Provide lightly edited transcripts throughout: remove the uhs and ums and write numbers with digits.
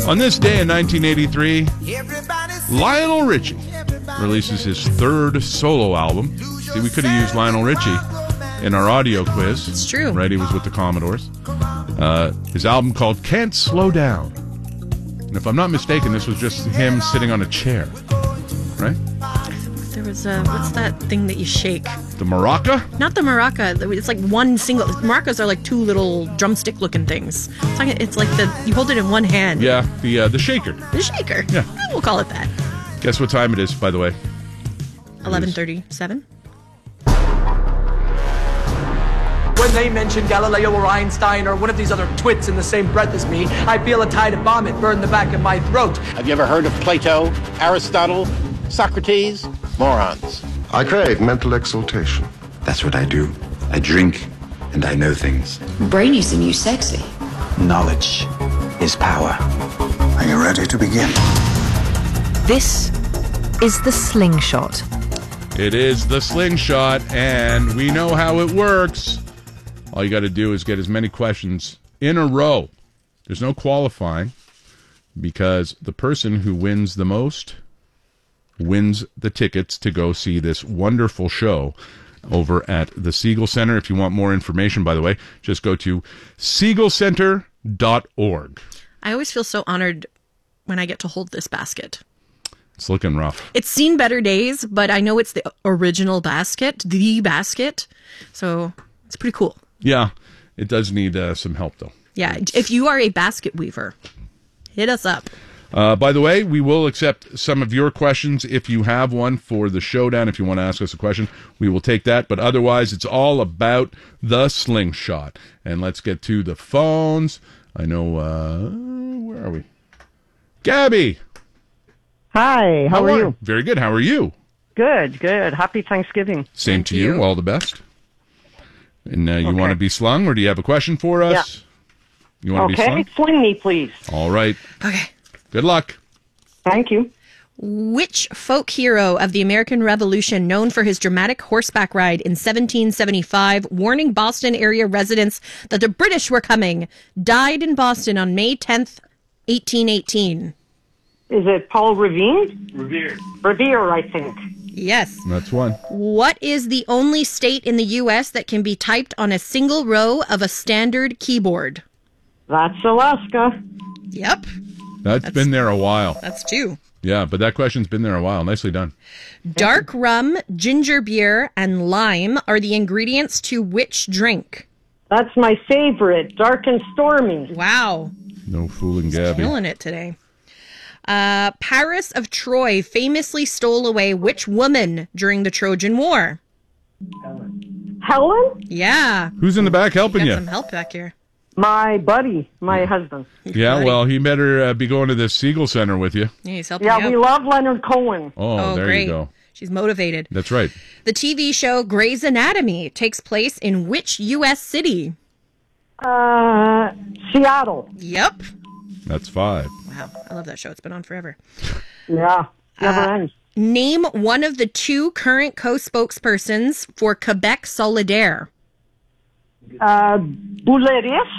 On this day in 1983, Lionel Richie releases his third solo album. See, we could have used Lionel Richie in our audio quiz. It's true. Right, he was with the Commodores. His album called Can't Slow Down. And if I'm not mistaken, this was just him sitting on a chair. Right? There was what's that thing that you shake? The maraca? Not the maraca. It's like one single. Maracas are like two little drumstick-looking things. It's like you hold it in one hand. Yeah, the shaker. The shaker. Yeah. We'll call it that. Guess what time it is, by the way? 11:37. When they mention Galileo or Einstein or one of these other twits in the same breath as me, I feel a tide of vomit burn the back of my throat. Have you ever heard of Plato, Aristotle, Socrates? Morons. I crave mental exaltation. That's what I do. I drink, and I know things. Brainy's the new sexy. Knowledge is power. Are you ready to begin? This is the Slingshot. It is the Slingshot, and we know how it works. All you got to do is get as many questions in a row. There's no qualifying, because the person who wins the most wins the tickets to go see this wonderful show over at the Siegel Center. If you want more information, by the way, just go to siegelcenter.org. I always feel so honored when I get to hold this basket. It's looking rough. It's seen better days, but I know it's the original basket, so it's pretty cool. Yeah, it does need some help, though. Yeah, if you are a basket weaver, hit us up. By the way, we will accept some of your questions if you have one for the showdown. If you want to ask us a question, we will take that. But otherwise, it's all about the Slingshot. And let's get to the phones. I know, where are we? Gabby! Hi, how are you? Very good. How are you? Good, good. Happy Thanksgiving. Same to you. All the best. And you want to be slung, or do you have a question for us? Yeah. You want to be slung? Sling me, please. All right. Okay. Good luck. Thank you. Which folk hero of the American Revolution, known for his dramatic horseback ride in 1775, warning Boston area residents that the British were coming, died in Boston on May 10th, 1818? Is it Paul Revere? Revere, I think. Yes. That's one. What is the only state in the U.S. that can be typed on a single row of a standard keyboard? That's Alaska. Yep. That's been there a while. That's two. Yeah, but that question's been there a while. Nicely done. Dark rum, ginger beer, and lime are the ingredients to which drink? That's my favorite, dark and stormy. Wow. No fooling Gabby. Killing it today. Paris of Troy famously stole away which woman during the Trojan War? Helen? Yeah. Who's in the back helping Got you? some help back here. My buddy, my husband. Yeah, well, he better be going to the Siegel Center with you. Yeah, he's helping Yeah, you out. we love Leonard Cohen. Oh, there great. you go. She's motivated. That's right. The TV show Grey's Anatomy takes place in which U.S. city? Seattle. Yep. That's 5. Wow, I love that show. It's been on forever. Yeah, never ends. Name one of the two current co-spokespersons for Quebec Solidaire. Bouleris?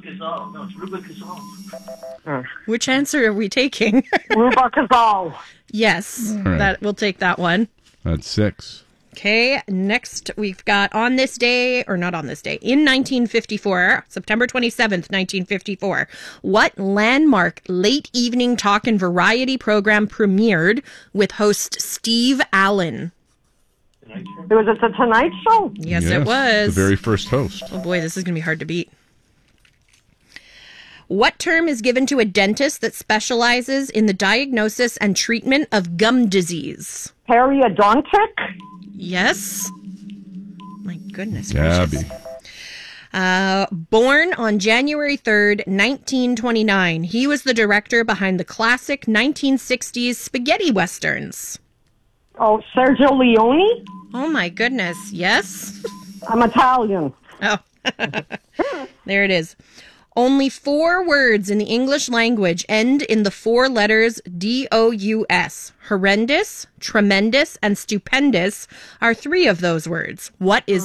Which answer are we taking? Rubacazal. Yes, right. that we'll take that one. That's 6. Okay, next we've got on this day, or not on this day, in 1954, September 27th, 1954, what landmark late evening talk and variety program premiered with host Steve Allen? Was it The Tonight Show? Yes, it was. The very first host. Oh boy, this is going to be hard to beat. What term is given to a dentist that specializes in the diagnosis and treatment of gum disease? Periodontic? Yes. My goodness Gabby. gracious. Born on January 3rd, 1929, he was the director behind the classic 1960s spaghetti westerns. Oh, Sergio Leone? Oh my goodness, yes? I'm Italian. Oh, there it is. Only 4 words in the English language end in the 4 letters D-O-U-S. Horrendous, tremendous, and stupendous are 3 of those words. What is